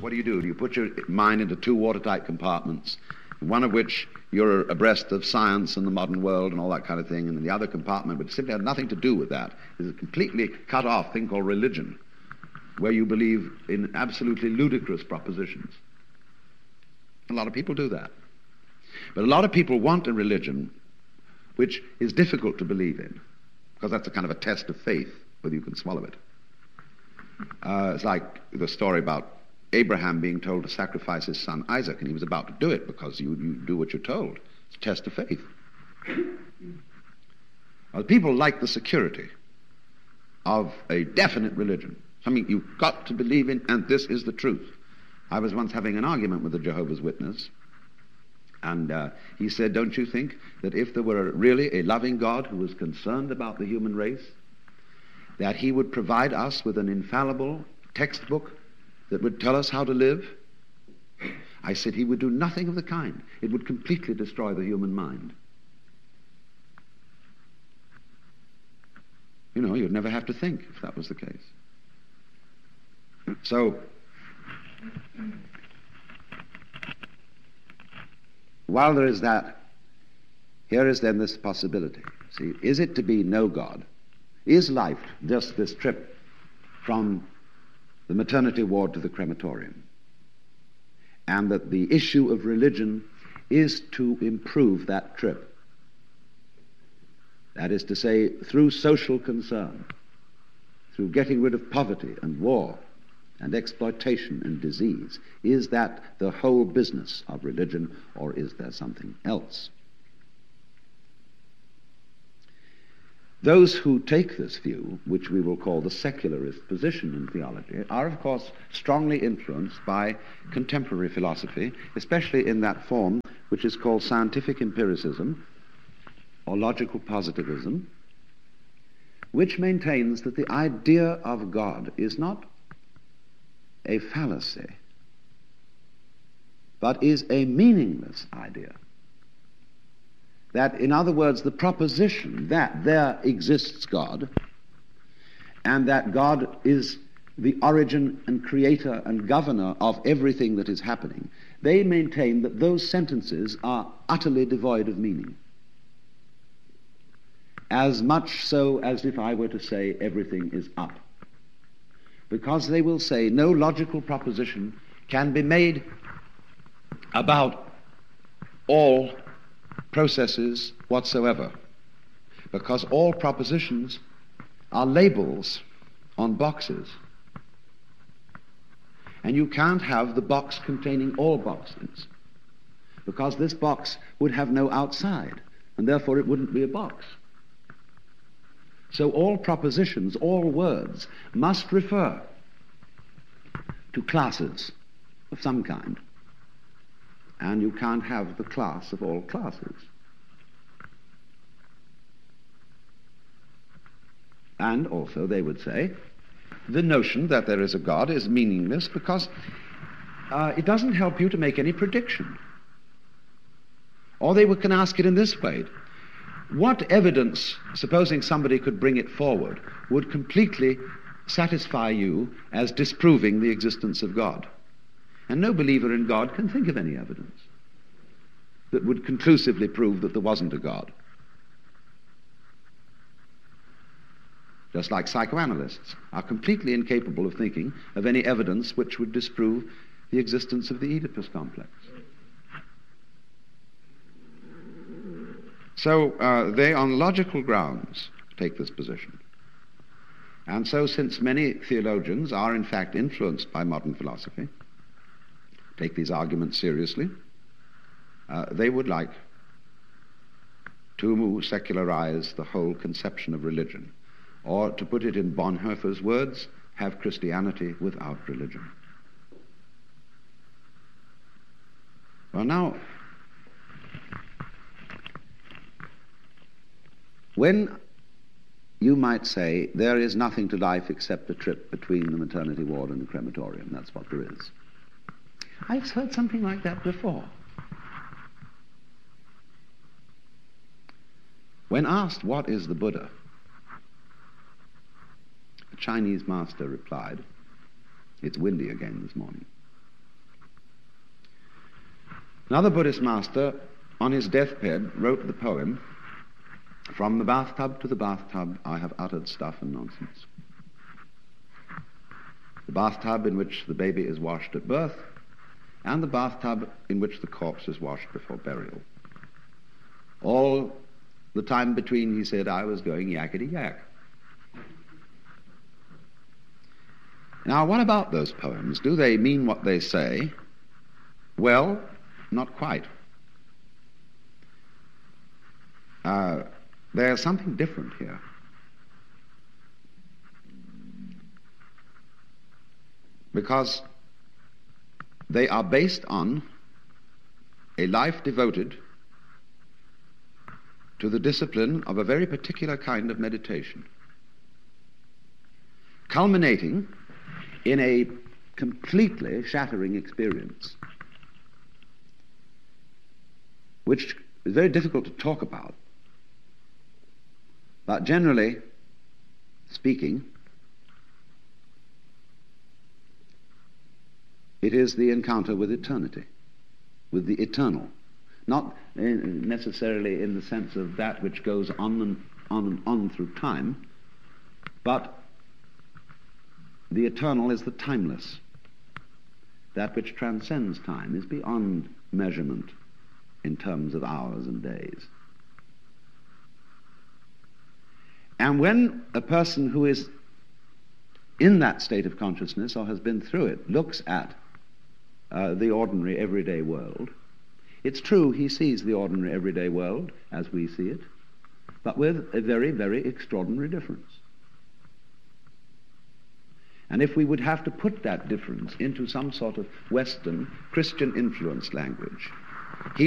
what do? You put your mind into two watertight compartments, one of which you're abreast of science and the modern world and all that kind of thing, and in the other compartment, which simply had nothing to do with that, is a completely cut off thing called religion, where you believe in absolutely ludicrous propositions. A lot of people do that. But a lot of people want a religion which is difficult to believe in, because that's a kind of a test of faith, whether you can swallow it. It's like the story about Abraham being told to sacrifice his son Isaac, and he was about to do it because you do what you're told. It's a test of faith. Well, people like the security of a definite religion, something you've got to believe in, and this is the truth. I was once having an argument with a Jehovah's Witness, and he said, don't you think that if there were really a loving God who was concerned about the human race, that he would provide us with an infallible textbook that would tell us how to live? I said he would do nothing of the kind. It would completely destroy the human mind. You know, you'd never have to think if that was the case. So, while there is that, here is then this possibility. See, is it to be no God? Is life just this trip from the maternity ward to the crematorium? And that the issue of religion is to improve that trip. That is to say, through social concern, through getting rid of poverty and war and exploitation and disease. Is that the whole business of religion, or is there something else? Those who take this view, which we will call the secularist position in theology, are of course strongly influenced by contemporary philosophy, especially in that form which is called scientific empiricism or logical positivism, which maintains that the idea of God is not a fallacy, but is a meaningless idea. That, in other words, the proposition that there exists God, and that God is the origin and creator and governor of everything that is happening, they maintain that those sentences are utterly devoid of meaning. As much so as if I were to say everything is up. Because they will say no logical proposition can be made about all processes whatsoever, because all propositions are labels on boxes, and you can't have the box containing all boxes, because this box would have no outside, and therefore it wouldn't be a box. So all propositions, all words, must refer to classes of some kind. And you can't have the class of all classes. And also, they would say, the notion that there is a God is meaningless because it doesn't help you to make any prediction. Or they can ask it in this way. What evidence, supposing somebody could bring it forward, would completely satisfy you as disproving the existence of God? And no believer in God can think of any evidence that would conclusively prove that there wasn't a God. Just like psychoanalysts are completely incapable of thinking of any evidence which would disprove the existence of the Oedipus complex. So they, on logical grounds, take this position. And so, since many theologians are in fact influenced by modern philosophy, take these arguments seriously, they would like to secularize the whole conception of religion, or, to put it in Bonhoeffer's words, have Christianity without religion. Well, now, when you might say there is nothing to life except the trip between the maternity ward and the crematorium, that's what there is. I've heard something like that before. When asked, what is the Buddha? A Chinese master replied, it's windy again this morning. Another Buddhist master, on his deathbed, wrote the poem, "From the bathtub to the bathtub I have uttered stuff and nonsense." The bathtub in which the baby is washed at birth, and the bathtub in which the corpse is washed before burial. All the time between, he said, I was going yakety-yak. Now, what about those poems? Do they mean what they say? Well, not quite. There's something different here. Because they are based on a life devoted to the discipline of a very particular kind of meditation, culminating in a completely shattering experience, which is very difficult to talk about. But generally speaking, it is the encounter with eternity, with the eternal. Not necessarily in the sense of that which goes on and on and on through time, but the eternal is the timeless. That which transcends time is beyond measurement in terms of hours and days. And when a person who is in that state of consciousness or has been through it looks at the ordinary everyday world, it's true he sees the ordinary everyday world as we see it, but with a very, very extraordinary difference. And if we would have to put that difference into some sort of Western Christian influenced language,